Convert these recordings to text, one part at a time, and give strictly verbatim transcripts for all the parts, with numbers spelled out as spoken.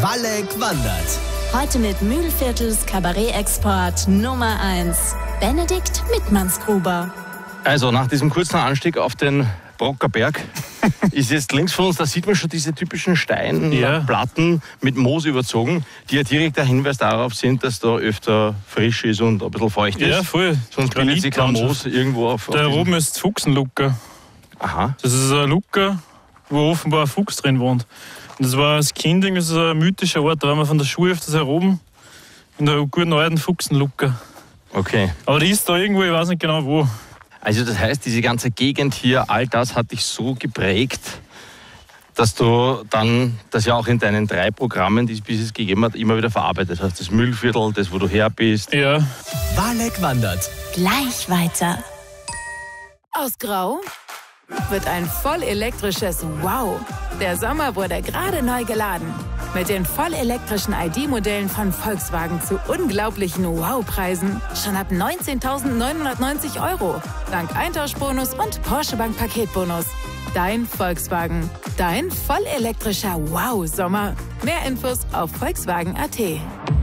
Walleck wandert. Heute mit Mühlviertels Kabarett-Export Nummer eins, Benedikt Mittmannsgruber. Also nach diesem kurzen Anstieg auf den Brockerberg ist jetzt links von uns, da sieht man schon diese typischen Steinplatten ja. mit Moos überzogen, die ja direkt ein Hinweis darauf sind, dass da öfter frisch ist und ein bisschen feucht ist. Ja, voll. Sonst bildet sich kein Moos irgendwo auf. Da auf oben ist Fuchsenlucker. Aha. Das ist ein Lucker, wo offenbar ein Fuchs drin wohnt. Und das war als Kind das ist ein mythischer Ort, da waren wir von der Schule öfters heroben, in der guten alten Fuchsenlucker. Okay. Aber die ist da irgendwo, ich weiß nicht genau wo. Also das heißt, diese ganze Gegend hier, all das hat dich so geprägt, dass du dann das ja auch in deinen drei Programmen, die es bis jetzt gegeben hat, immer wieder verarbeitet hast. Das Mühlviertel, das, wo du her bist. Ja. Walleck wandert. Gleich weiter. Aus Grau wird ein vollelektrisches Wow. Der Sommer wurde gerade neu geladen. Mit den vollelektrischen I D-Modellen von Volkswagen zu unglaublichen Wow-Preisen. Schon ab neunzehntausendneunhundertneunzig Euro. Dank Eintauschbonus und Porsche Bank Paketbonus. Dein Volkswagen. Dein vollelektrischer Wow-Sommer. Mehr Infos auf Volkswagen Punkt a t.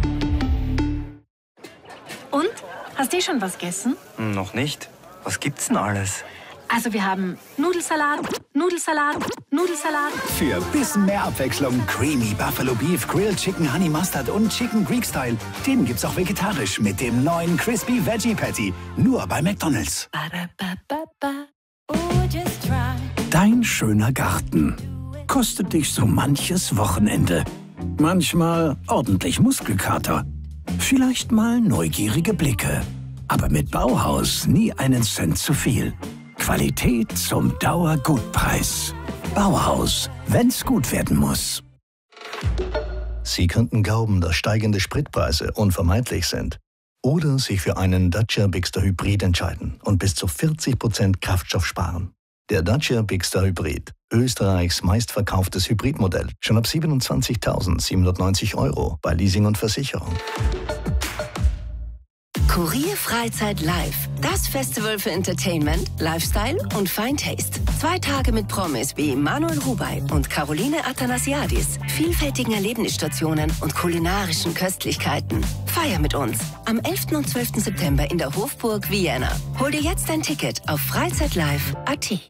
Und? Hast du schon was gegessen? Noch nicht. Was gibt's denn alles? Also wir haben Nudelsalat, Nudelsalat, Nudelsalat. Für ein bisschen mehr Abwechslung Creamy Buffalo Beef, Grilled Chicken Honey Mustard und Chicken Greek Style. Den gibt's auch vegetarisch mit dem neuen Crispy Veggie Patty. Nur bei McDonald's. Dein schöner Garten kostet dich so manches Wochenende. Manchmal ordentlich Muskelkater. Vielleicht mal neugierige Blicke. Aber mit Bauhaus nie einen Cent zu viel. Qualität zum Dauergutpreis. Bauhaus, wenn's gut werden muss. Sie könnten glauben, dass steigende Spritpreise unvermeidlich sind. Oder sich für einen Dacia Bigster Hybrid entscheiden und bis zu vierzig Prozent Kraftstoff sparen. Der Dacia Bigster Hybrid, Österreichs meistverkauftes Hybridmodell, schon ab siebenundzwanzigtausendsiebenhundertneunzig Euro bei Leasing und Versicherung. Kurier Freizeit Live. Das Festival für Entertainment, Lifestyle und Fine Taste. Zwei Tage mit Promis wie Manuel Rubey und Caroline Athanasiadis, vielfältigen Erlebnisstationen und kulinarischen Köstlichkeiten. Feier mit uns am elften und zwölften September in der Hofburg Vienna. Hol dir jetzt ein Ticket auf freizeitlive punkt a t.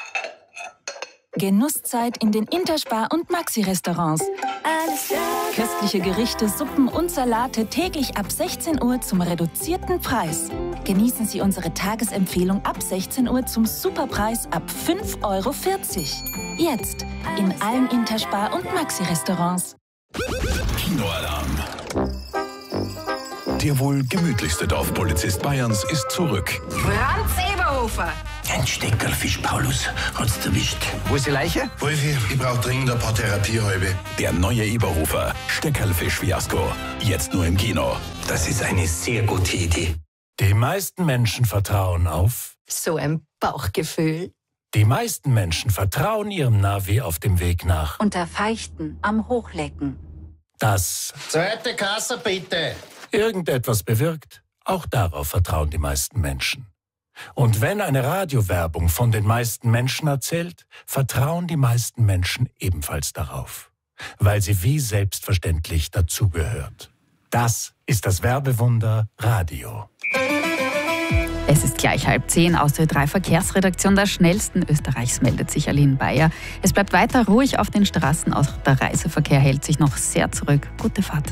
Genusszeit in den Interspar- und Maxi-Restaurants. Köstliche Gerichte, Suppen und Salate täglich ab sechzehn Uhr zum reduzierten Preis. Genießen Sie unsere Tagesempfehlung ab sechzehn Uhr zum Superpreis ab fünf Euro vierzig. Jetzt in allen Interspar- und Maxi-Restaurants. Kinoalarm. Der wohl gemütlichste Dorfpolizist Bayerns ist zurück. Franz Eberhofer. Ein Steckerlfisch, Paulus. Hat's erwischt. Wo ist die Leiche? Wolfi, ich brauch dringend ein paar Therapiehalbe. Der neue Eberhofer. Steckerlfisch-Fiasko. Jetzt nur im Kino. Das ist eine sehr gute Idee. Die meisten Menschen vertrauen auf... So ein Bauchgefühl. Die meisten Menschen vertrauen ihrem Navi auf dem Weg nach... Unter Feichten am Hochlecken. Das... Zweite Kasse, bitte. ...irgendetwas bewirkt. Auch darauf vertrauen die meisten Menschen. Und wenn eine Radiowerbung von den meisten Menschen erzählt, vertrauen die meisten Menschen ebenfalls darauf, weil sie wie selbstverständlich dazugehört. Das ist das Werbewunder Radio. Es ist gleich halb zehn. Aus der drei Verkehrsredaktion der schnellsten Österreichs meldet sich Aline Bayer. Es bleibt weiter ruhig auf den Straßen. Auch der Reiseverkehr hält sich noch sehr zurück. Gute Fahrt.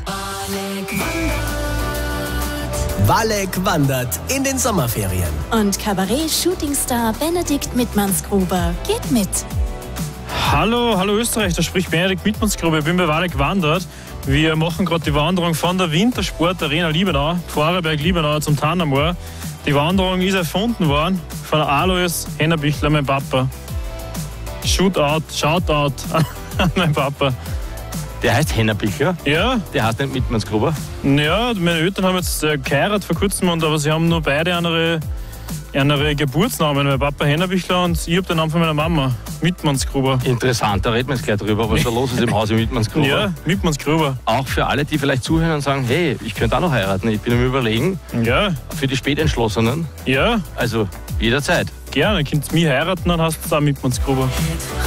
Walleck wandert in den Sommerferien. Und Kabarett-Shootingstar Benedikt Mittmannsgruber geht mit. Hallo, hallo Österreich, da spricht Benedikt Mittmannsgruber. Ich bin bei Walleck wandert. Wir machen gerade die Wanderung von der Wintersport-Arena Liebenau, Vorarlberg-Liebenau zum Tannermoor. Die Wanderung ist erfunden worden von Alois Hennerbichler, mein Papa. Shootout, Shoutout an meinen Papa. Der heißt Hennerbichler? Ja. Der heißt nicht Mittmannsgruber? Ja, meine Eltern haben jetzt äh, geheiratet vor kurzem, und, aber sie haben nur beide andere, andere Geburtsnamen. Mein Papa Hennerbichler und ich habe den Namen von meiner Mama, Mittmannsgruber. Interessant, da reden wir jetzt gleich drüber, was da los ist im Hause Mittmannsgruber. Ja, Mittmannsgruber. Auch für alle, die vielleicht zuhören und sagen, hey, ich könnte auch noch heiraten, ich bin am Überlegen. Ja. Für die Spätentschlossenen. Ja. Also jederzeit. Gerne, könnt ihr mich heiraten, dann hast du auch Mittmannsgruber.